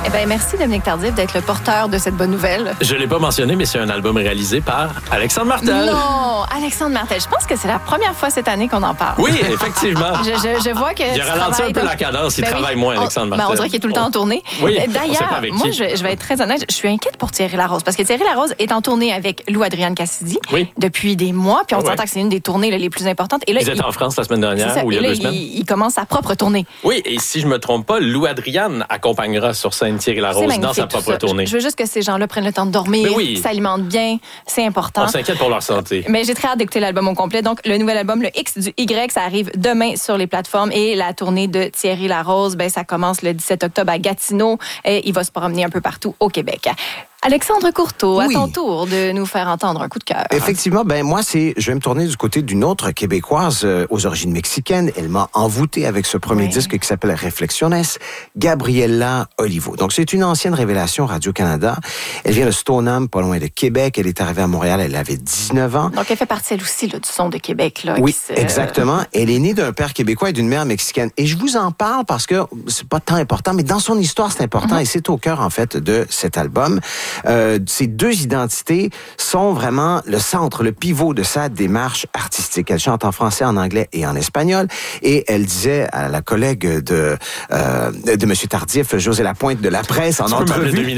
Eh bien, merci Dominique Tardif d'être le porteur de cette bonne nouvelle. Je l'ai pas mentionné, mais c'est un album réalisé par Alexandre Martel. Non, Alexandre Martel. Je pense que c'est la première fois cette année qu'on en parle. Oui, effectivement. Je vois que il a ralenti un peu la cadence. Il travaille moins, Alexandre Martel. On dirait qu'il est tout le temps en tournée. Oui, d'ailleurs, moi, je vais être très honnête, je suis inquiète pour Thierry Larose parce que Thierry Larose est en tournée avec Lou Adrienne Cassidy depuis des mois, puis on s'entend que c'est une des tournées les plus importantes. Et là, ils étaient en France la semaine dernière ou il y a 2 semaines. Il commence sa propre tournée. Oui, et si je me trompe pas, Lou Adrienne accompagnera sur scène Thierry Larose dans sa propre tournée. Je veux juste que ces gens-là prennent le temps de dormir, s'alimentent bien, c'est important. On s'inquiète pour leur santé. Mais j'ai très hâte d'écouter l'album au complet. Donc, le nouvel album, le X du Y, ça arrive demain sur les plateformes et la tournée de Thierry Larose, ça commence le 17 octobre à Gatineau et il va se promener un peu partout au Québec. Alexandre Courteau, à ton tour de nous faire entendre un coup de cœur. Effectivement, moi, je vais me tourner du côté d'une autre Québécoise aux origines mexicaines. Elle m'a envoûté avec ce premier disque qui s'appelle Reflexiones, Gabriela Olivo. Donc, c'est une ancienne révélation Radio-Canada. Elle vient de Stoneham, pas loin de Québec. Elle est arrivée à Montréal, elle avait 19 ans. Donc, elle fait partie, elle aussi, là, du son de Québec. Là, oui, exactement. Elle est née d'un père québécois et d'une mère mexicaine. Et je vous en parle parce que c'est pas tant important, mais dans son histoire, c'est important et c'est au cœur, en fait, de cet album. Ces deux identités sont vraiment le centre, le pivot de sa démarche artistique. Elle chante en français, en anglais et en espagnol. Et elle disait à la collègue de M. Tardif, José Lapointe de La Presse, en entrevue,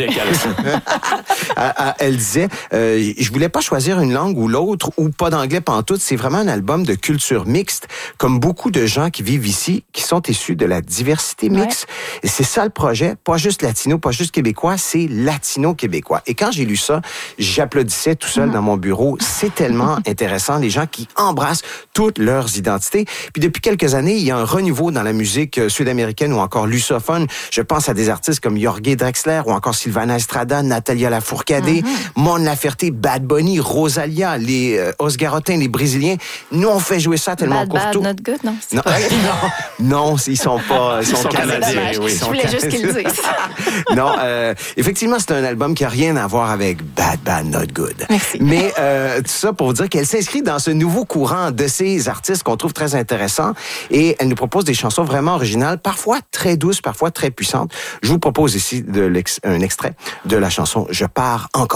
elle disait, je voulais pas choisir une langue ou l'autre, ou pas d'anglais pantoute. C'est vraiment un album de culture mixte, comme beaucoup de gens qui vivent ici, qui sont issus de la diversité mixte. Et c'est ça le projet, pas juste latino, pas juste québécois, c'est latino-québécois. Et quand j'ai lu ça, j'applaudissais tout seul dans mon bureau. C'est tellement intéressant, les gens qui embrassent toutes leurs identités. Puis depuis quelques années, il y a un renouveau dans la musique sud-américaine ou encore lusophone. Je pense à des artistes comme Jorge Drexler ou encore Sylvana Estrada, Natalia Lafourcadé, Mon Laferte, Bad Bunny, Rosalia, les Osgarotins, les Brésiliens. Nous, on fait jouer ça tellement Courteau. Bad, not good, non? Non, ils sont pas... Ils sont canadiens, oui. Je voulais juste qu'ils le disent. Non, effectivement, c'est un album qui a rien à voir avec Bad, Not Good. Merci. Mais tout ça pour vous dire qu'elle s'inscrit dans ce nouveau courant de ces artistes qu'on trouve très intéressant et elle nous propose des chansons vraiment originales, parfois très douces, parfois très puissantes. Je vous propose ici un extrait de la chanson « Je pars encore ».